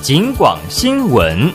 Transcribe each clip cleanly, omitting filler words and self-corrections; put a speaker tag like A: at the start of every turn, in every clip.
A: 警广新闻。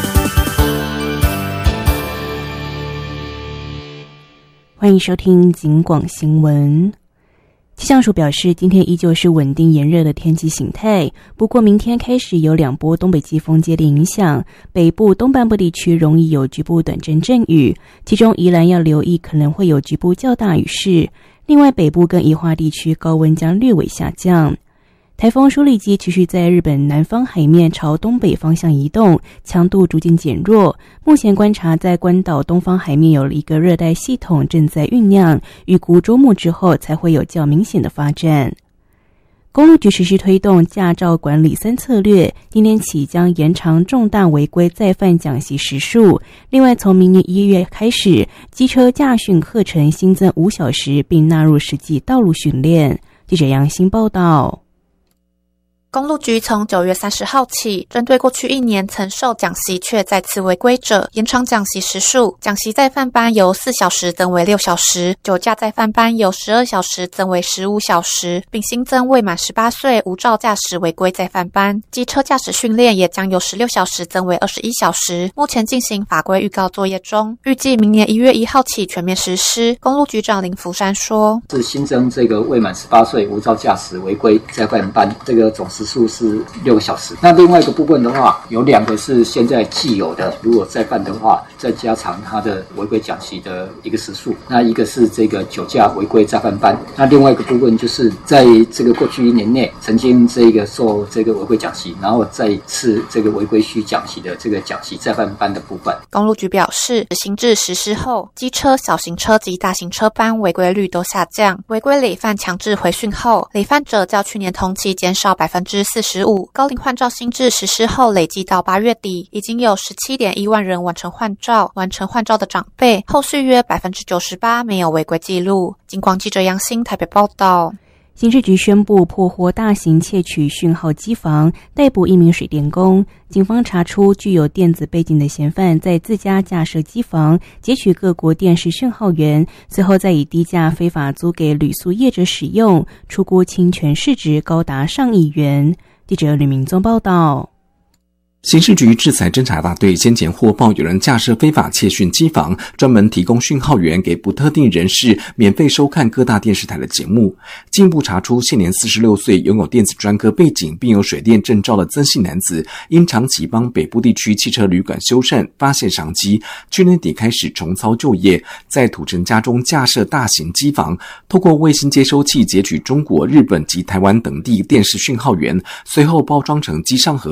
B: 欢迎收听警广新闻。气象署表示，今天依旧是稳定炎热的天气形态，不过明天开始有2波东北季风接连影响，北部东半部地区容易有局部短阵阵雨，其中宜兰要留意可能会有局部较大雨势，另外北部跟宜花地区高温将略微下降。台风舒力基持续在日本南方海面朝东北方向移动，强度逐渐减弱。目前观察在关岛东方海面有一个热带系统正在酝酿，预估周末之后才会有较明显的发展。公路局实施推动驾照管理3策略，今天起将延长重大违规再犯讲习时数。另外，从明年1月开始，机车驾训课程新增5小时，并纳入实际道路训练。记者杨欣报道。
C: 公路局从9月30号起，针对过去1年曾受讲习却再次违规者，延长讲习时数，讲习再犯班由4小时增为6小时，酒驾再犯班由12小时增为15小时，并新增未满18岁无照驾驶违规再犯班，机车驾驶训练也将由16小时增为21小时。目前进行法规预告作业中，预计明年1月1号起全面实施。公路局长林福山说：“
D: 是新增这个未满18岁无照驾驶违规再犯班，这个总时数是6个小时。那另外一个部分的话，有2个是现在既有的，如果再犯的话，再加长它的违规讲习的一个时数。那一个是这个酒驾违规再犯班，那另外一个部分就是在这个过去1年内曾经这个受这个违规讲习，然后再次这个违规需讲习的这个讲习再犯班的部分。”
C: 公路局表示，新制实施后，机车、小型车及大型车班违规率都下降，违规累犯强制回训后，累犯者较去年同期减少45%。高龄换照新制实施后，累计到8月底，已经有17.1万人完成换照。完成换照的长辈，后续约98%没有违规记录。警广记者杨欣台北报道。
B: 刑事局宣布破获大型窃取讯号机房，逮捕1名水电工。警方查出具有电子背景的嫌犯在自家架设机房，截取各国电视讯号源，随后再以低价非法租给旅宿业者使用，初估侵权市值高达上亿元。记者吕明宗报道。
E: 刑事局制裁侦查大队先前获报有人架设非法窃讯机房，专门提供讯号源给不特定人士免费收看各大电视台的节目。进一步查出，现年46岁、拥有电子专科背景并有水电证照的曾姓男子，因长期帮北部地区汽车旅馆修缮，发现商机，去年底开始重操旧业，在土城家中架设大型机房，透过卫星接收器截取中国、日本及台湾等地电视讯号源，随后包装成机上盒